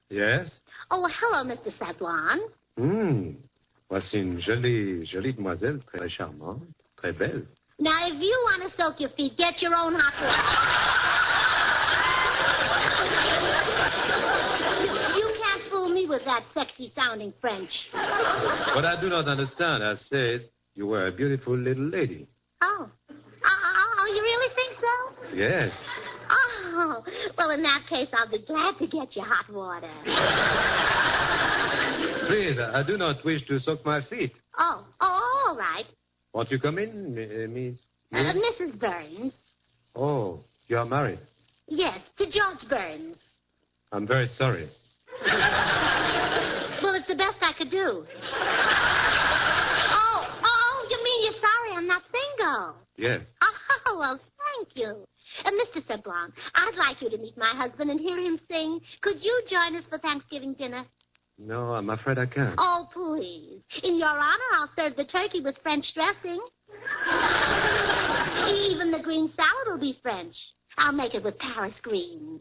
Yes? Oh, hello, Mr. Sablon. Voici une jolie demoiselle, très charmante, très belle. Now, if you want to soak your feet, get your own hot water. You can't fool me with that sexy-sounding French. But I do not understand. I said you were a beautiful little lady. Oh, you really think so? Yes. Oh, well, in that case, I'll be glad to get you hot water. Please, I do not wish to soak my feet. Oh, all right. Won't you come in, Miss? Mrs. Burns. Oh, you are married. Yes, to George Burns. I'm very sorry. Well, it's the best I could do. Oh, you mean you're sorry I'm not single? Yes. Oh, well, thank you. Mr. Sablon, I'd like you to meet my husband and hear him sing. Could you join us for Thanksgiving dinner? No, I'm afraid I can't. Oh, please. In your honor, I'll serve the turkey with French dressing. Even the green salad will be French. I'll make it with Paris green.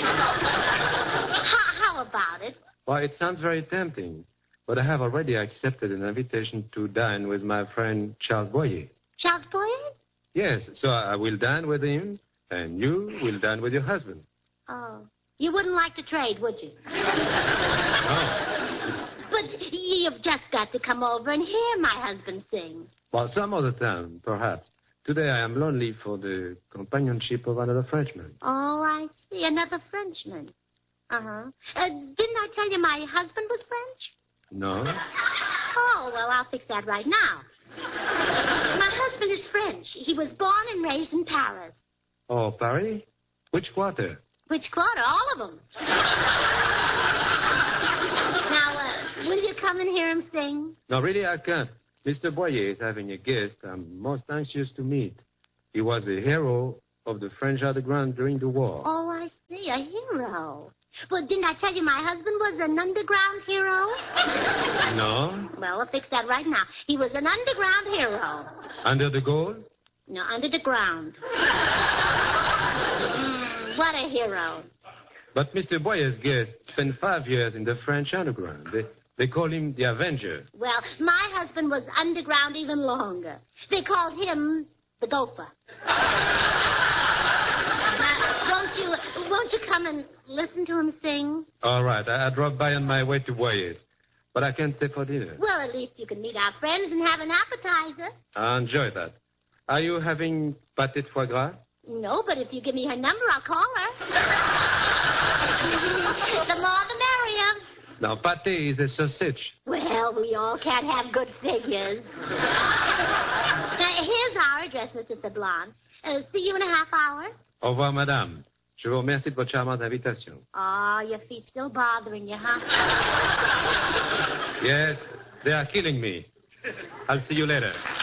How about it? Well, it sounds very tempting, but I have already accepted an invitation to dine with my friend Charles Boyer. Charles Boyer? Yes, so I will dine with him, and you will dine with your husband. Oh. You wouldn't like to trade, would you? No. But you've just got to come over and hear my husband sing. Well, some other time, perhaps. Today I am lonely for the companionship of another Frenchman. Oh, I see. Another Frenchman. Uh-huh. Didn't I tell you my husband was French? No? Oh, well, I'll fix that right now. My husband is French. He was born and raised in Paris. Oh, Paris? Which quarter? Which quarter? All of them. Now, will you come and hear him sing? No, really, I can't. Mr. Boyer is having a guest I'm most anxious to meet. He was a hero of the French underground during the war. Oh, I see. A hero. Well, didn't I tell you my husband was an underground hero? No? Well, I'll fix that right now. He was an underground hero. Under the gold? No, under the ground. What a hero. But Mr. Boyer's guest spent 5 years in the French underground. They call him the Avenger. Well, my husband was underground even longer. They called him the Gopher. Won't you come and listen to him sing? All right. I drop by on my way to Boyer's. But I can't stay for dinner. Well, at least you can meet our friends and have an appetizer. I enjoy that. Are you having pâté de foie gras? No, but if you give me her number, I'll call her. The more the merrier. Now, pâté is a sausage. Well, we all can't have good figures. Now, here's our address, Mr. Sablon. See you in a half hour. Au revoir, madame. Je vous remercie de votre charmante invitation. Oh, your feet still bothering you, huh? Yes, they are killing me. I'll see you later.